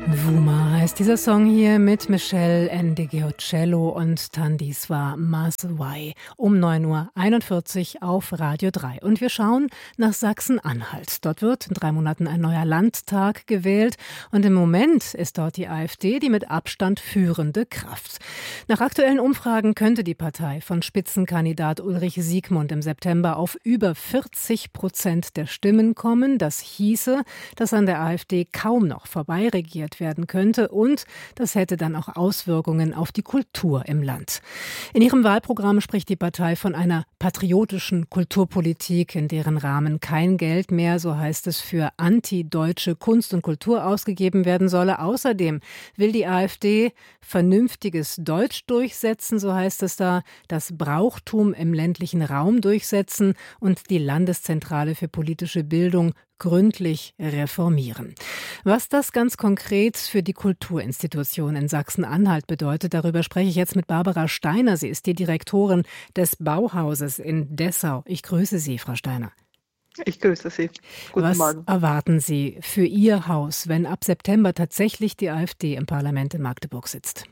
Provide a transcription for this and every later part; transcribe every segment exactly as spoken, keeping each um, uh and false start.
Wuma heißt dieser Song hier mit Michelle Ndegeocello und Thandiswa Maswai um neun Uhr einundvierzig auf Radio drei. Und wir schauen nach Sachsen-Anhalt. Dort wird in drei Monaten ein neuer Landtag gewählt und im Moment ist dort die AfD die mit Abstand führende Kraft. Nach aktuellen Umfragen könnte die Partei von Spitzenkandidat Ulrich Siegmund im September auf über vierzig Prozent der Stimmen kommen. Das hieße, dass an der AfD kaum noch vorbeiregiert werden könnte und das hätte dann auch Auswirkungen auf die Kultur im Land. In ihrem Wahlprogramm spricht die Partei von einer patriotischen Kulturpolitik, in deren Rahmen kein Geld mehr, so heißt es, für antideutsche Kunst und Kultur ausgegeben werden solle. Außerdem will die AfD vernünftiges Deutsch durchsetzen, so heißt es da, das Brauchtum im ländlichen Raum durchsetzen und die Landeszentrale für politische Bildung gründlich reformieren. Was das ganz konkret für die Kulturinstitution in Sachsen-Anhalt bedeutet, darüber spreche ich jetzt mit Barbara Steiner. Sie ist die Direktorin des Bauhauses in Dessau. Ich grüße Sie, Frau Steiner. Ich grüße Sie. Guten Was Morgen. erwarten Sie für Ihr Haus, wenn ab September tatsächlich die AfD im Parlament in Magdeburg sitzt?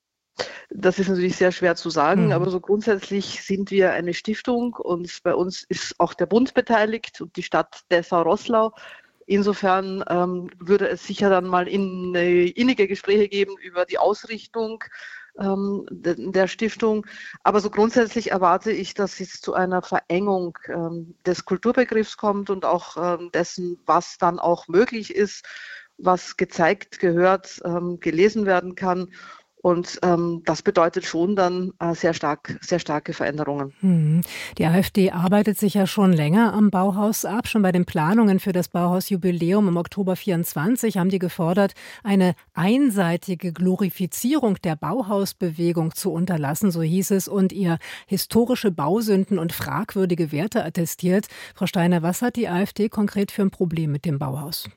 Das ist natürlich sehr schwer zu sagen, Mhm. aber so grundsätzlich sind wir eine Stiftung und bei uns ist auch der Bund beteiligt und die Stadt Dessau-Roßlau. Insofern ähm, würde es sicher dann mal in, äh, innige Gespräche geben über die Ausrichtung ähm, de, der Stiftung. Aber so grundsätzlich erwarte ich, dass es zu einer Verengung ähm, des Kulturbegriffs kommt und auch ähm, dessen, was dann auch möglich ist, was gezeigt, gehört, ähm, gelesen werden kann. Und ähm, das bedeutet schon dann äh, sehr stark, sehr starke Veränderungen. Hm. Die AfD arbeitet sich ja schon länger am Bauhaus ab. Schon bei den Planungen für das Bauhausjubiläum im Oktober vierundzwanzig haben die gefordert, eine einseitige Glorifizierung der Bauhausbewegung zu unterlassen, so hieß es, und ihr historische Bausünden und fragwürdige Werte attestiert. Frau Steiner, was hat die AfD konkret für ein Problem mit dem Bauhaus?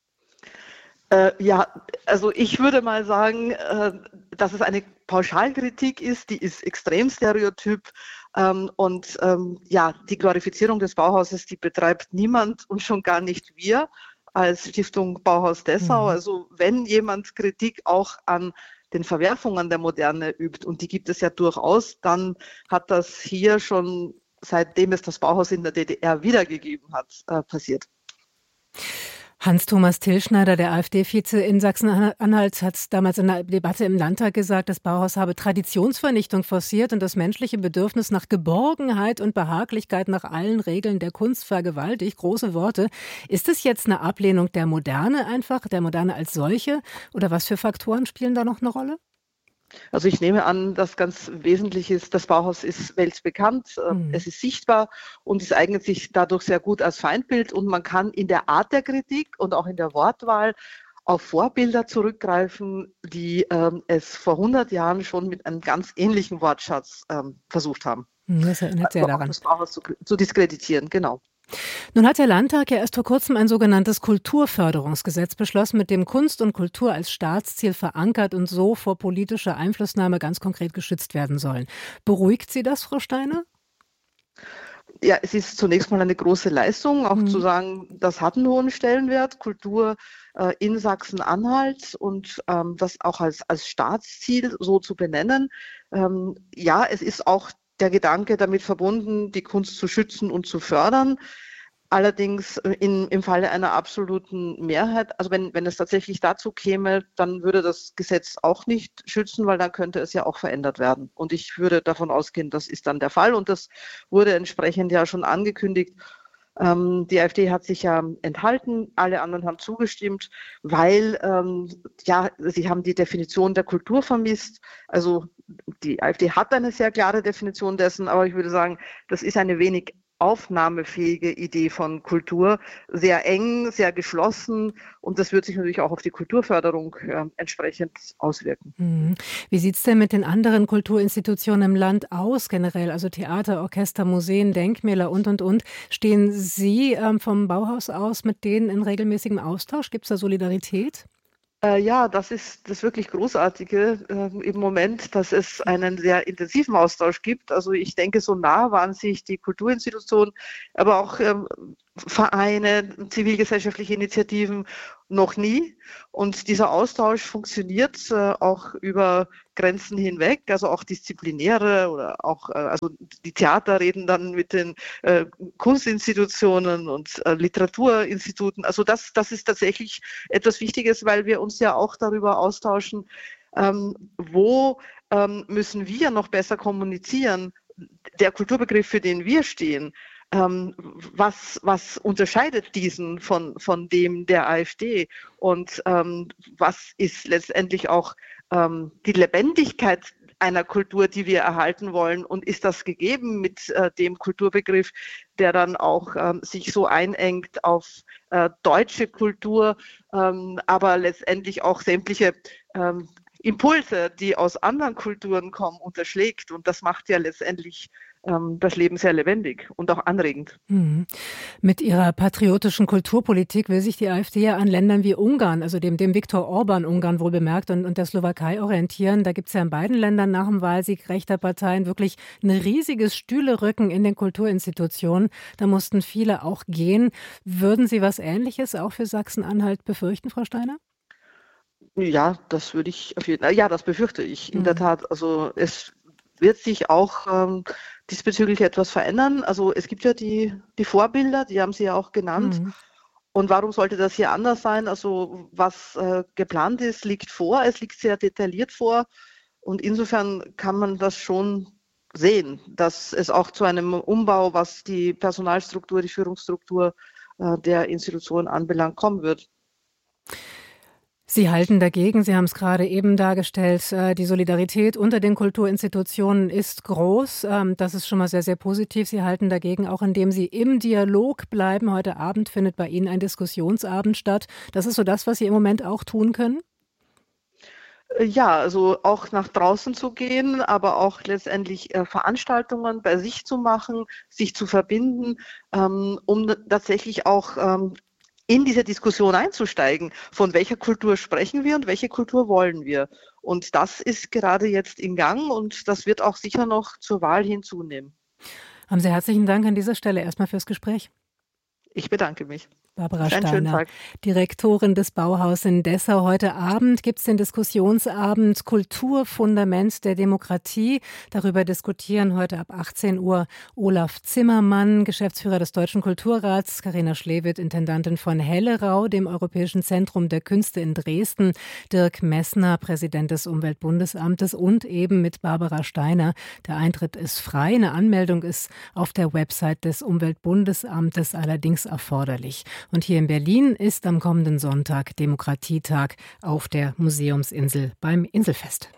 Äh, ja, also ich würde mal sagen, äh, dass es eine Pauschalkritik ist, die ist extrem stereotyp ähm, und ähm, ja, die Glorifizierung des Bauhauses, die betreibt niemand und schon gar nicht wir als Stiftung Bauhaus Dessau. Mhm. Also wenn jemand Kritik auch an den Verwerfungen der Moderne übt, und die gibt es ja durchaus, dann hat das hier schon, seitdem es das Bauhaus in der D D R wiedergegeben hat, äh, passiert. Hans-Thomas Tillschneider, der AfD-Vize in Sachsen-Anhalt, hat damals in einer Debatte im Landtag gesagt, das Bauhaus habe Traditionsvernichtung forciert und das menschliche Bedürfnis nach Geborgenheit und Behaglichkeit nach allen Regeln der Kunst vergewaltigt. Große Worte. Ist es jetzt eine Ablehnung der Moderne einfach, der Moderne als solche? Oder was für Faktoren spielen da noch eine Rolle? Also ich nehme an, dass ganz wesentlich ist, das Bauhaus ist weltbekannt, äh, Mhm. es ist sichtbar und es eignet sich dadurch sehr gut als Feindbild und man kann in der Art der Kritik und auch in der Wortwahl auf Vorbilder zurückgreifen, die ähm, es vor hundert Jahren schon mit einem ganz ähnlichen Wortschatz ähm, versucht haben. Das erinnert sehr Also auch daran. das Bauhaus zu, zu diskreditieren, genau. Nun hat der Landtag ja erst vor kurzem ein sogenanntes Kulturförderungsgesetz beschlossen, mit dem Kunst und Kultur als Staatsziel verankert und so vor politischer Einflussnahme ganz konkret geschützt werden sollen. Beruhigt Sie das, Frau Steiner? Ja, es ist zunächst mal eine große Leistung, auch Mhm. zu sagen, das hat einen hohen Stellenwert, Kultur äh, in Sachsen-Anhalt und ähm, das auch als, als Staatsziel so zu benennen. Ähm, ja, es ist auch der Gedanke damit verbunden, die Kunst zu schützen und zu fördern. Allerdings in, im Falle einer absoluten Mehrheit, also wenn, wenn es tatsächlich dazu käme, dann würde das Gesetz auch nicht schützen, weil dann könnte es ja auch verändert werden. Und ich würde davon ausgehen, das ist dann der Fall. Und das wurde entsprechend ja schon angekündigt. Ähm, die AfD hat sich ja enthalten, alle anderen haben zugestimmt, weil ähm, ja, sie haben die Definition der Kultur vermisst. Also die AfD hat eine sehr klare Definition dessen, aber ich würde sagen, das ist eine wenig aufnahmefähige Idee von Kultur, sehr eng, sehr geschlossen und das wird sich natürlich auch auf die Kulturförderung äh, entsprechend auswirken. Mhm. Wie sieht es denn mit den anderen Kulturinstitutionen im Land aus generell? Also Theater, Orchester, Museen, Denkmäler und, und, und. Stehen Sie ähm, vom Bauhaus aus mit denen in regelmäßigem Austausch? Gibt es da Solidarität? Äh, ja, das ist das wirklich Großartige äh, im Moment, dass es einen sehr intensiven Austausch gibt. Also ich denke, so nah waren sich die Kulturinstitutionen, aber auch ähm, Vereine, zivilgesellschaftliche Initiativen noch nie. Und dieser Austausch funktioniert äh, auch über Grenzen hinweg, also auch disziplinäre oder auch, äh, also die Theater reden dann mit den äh, Kunstinstitutionen und äh, Literaturinstituten. Also das, das ist tatsächlich etwas Wichtiges, weil wir uns ja auch darüber austauschen, ähm, wo ähm, müssen wir noch besser kommunizieren, der Kulturbegriff, für den wir stehen. Ähm, was, was unterscheidet diesen von, von dem der AfD und ähm, was ist letztendlich auch ähm, die Lebendigkeit einer Kultur, die wir erhalten wollen, und ist das gegeben mit äh, dem Kulturbegriff, der dann auch ähm, sich so einengt auf äh, deutsche Kultur, ähm, aber letztendlich auch sämtliche ähm, Impulse, die aus anderen Kulturen kommen, unterschlägt, und das macht ja letztendlich das Leben sehr lebendig und auch anregend. Mhm. Mit ihrer patriotischen Kulturpolitik will sich die AfD ja an Ländern wie Ungarn, also dem, dem Viktor Orban Ungarn wohl bemerkt, und, und der Slowakei orientieren. Da gibt es ja in beiden Ländern nach dem Wahlsieg rechter Parteien wirklich ein riesiges Stühlerücken in den Kulturinstitutionen. Da mussten viele auch gehen. Würden Sie was Ähnliches auch für Sachsen-Anhalt befürchten, Frau Steiner? Ja, das würde ich auf jeden Fall, ja, das befürchte ich in Mhm. der Tat. Also es wird sich auch ähm, diesbezüglich etwas verändern. Also es gibt ja die, die Vorbilder, die haben Sie ja auch genannt. Mhm. Und warum sollte das hier anders sein? Also was äh, geplant ist, liegt vor. Es liegt sehr detailliert vor. Und insofern kann man das schon sehen, dass es auch zu einem Umbau, was die Personalstruktur, die Führungsstruktur äh, der Institution anbelangt, kommen wird. Sie halten dagegen, Sie haben es gerade eben dargestellt, die Solidarität unter den Kulturinstitutionen ist groß. Das ist schon mal sehr, sehr positiv. Sie halten dagegen auch, indem Sie im Dialog bleiben. Heute Abend findet bei Ihnen ein Diskussionsabend statt. Das ist so das, was Sie im Moment auch tun können? Ja, also auch nach draußen zu gehen, aber auch letztendlich äh, Veranstaltungen bei sich zu machen, sich zu verbinden, ähm, um tatsächlich auch ähm, in diese Diskussion einzusteigen. Von welcher Kultur sprechen wir und welche Kultur wollen wir? Und das ist gerade jetzt in Gang, und das wird auch sicher noch zur Wahl hinzunehmen. Haben Sie herzlichen Dank an dieser Stelle erstmal fürs Gespräch. Ich bedanke mich. Barbara Einen schönen Steiner, Tag. Direktorin des Bauhaus in Dessau. Heute Abend gibt es den Diskussionsabend Kulturfundament der Demokratie. Darüber diskutieren heute ab achtzehn Uhr Olaf Zimmermann, Geschäftsführer des Deutschen Kulturrats, Carina Schlewitt, Intendantin von Hellerau, dem Europäischen Zentrum der Künste in Dresden, Dirk Messner, Präsident des Umweltbundesamtes, und eben mit Barbara Steiner. Der Eintritt ist frei. Eine Anmeldung ist auf der Website des Umweltbundesamtes allerdings erforderlich. Und hier in Berlin ist am kommenden Sonntag Demokratietag auf der Museumsinsel beim Inselfest.